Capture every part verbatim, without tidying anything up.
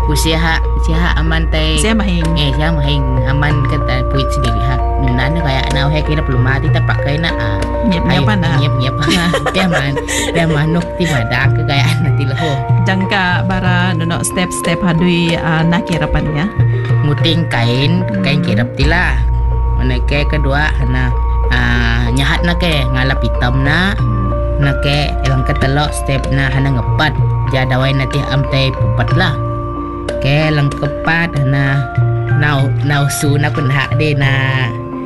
Kusiha siha aman tay Siya mahing. eh siya mahing aman kata puit sendiri ha. Nana kaya na he kira belum mati tak pakai na ah. Nyep-nyepan na. Nyep-nyep. Dia man dia manuk ti madang kegayaan nanti leho. Jangka bara nono step-step hadui uh, nakirapannya. Muting kain kain kirap tila. Mana ke kedua hana uh, nyahat na ke ngalap hitam na. Na ke elang ketelok step na hana ngepat. Jadawai nanti am tay pupat lah. Ke lang kepat hana nau nau su na kun hak de na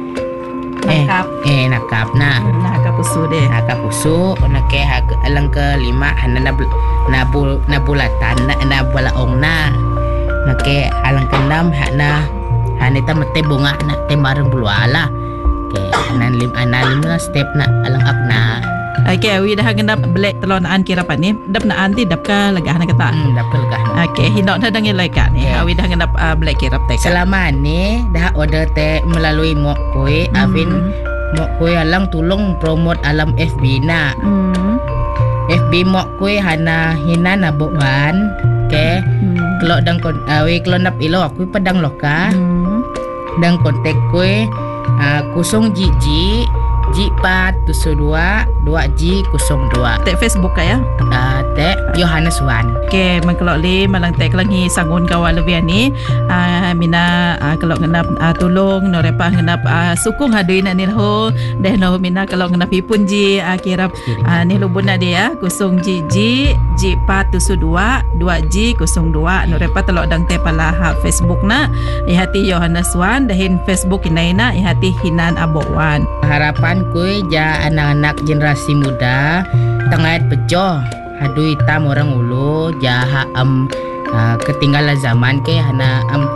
Nakap. eh, eh nakap na Nakapusu deh. nakapusu na ke hak alang ke lima hana na bul na bul na bulatan na na bulaong na na ke alang ke enam hak na hana ta mete bunga na te marang buluala ke hana lim ana lima step na alang ak na Okey, awi dah gendap black telon an kirapan ni. Dap na anti dap ka legah na kata. hmm dapat legah na. Okey, hindok dah dangin lekat ni. Yeah. Awi dah gendap uh, black kirap teka. Selama ni dah order te melalui Mok Koi Hmm. Avin Mok Koi alang tulung promote alam F B na Hmm. F B Mok Koi hana hina na bukan ke Hmm. kalau dang kon awi kalau nap ilo aku padang loka Hmm. dang kontak koi uh, kusong jiji ji pat tusu dua dua ji kusong dua Tek Facebook kaya. uh, te Yohanes Wan. Okey, mengkelok li malang tek langi sangun kawan lebihan ni. Uh, mina uh, kalau ngenap uh, tulung no repah ngenap uh, sukung hadui nak ni ho. Deh no mina kalau ngenap ipun ji uh, kirap uh, ni lubun nak dia kusung ji ji ji pat tusu dua dua ji kusung dua no repah telok dang te pala ha Facebook na. Ihati Yohanes Wan dahin Facebook inaina ihati Hinan Abokwan. Harapan koi ja anak-anak generasi muda tengah pejoh hadui tam orang ulu jaha am uh, ketinggalan zaman ke hana am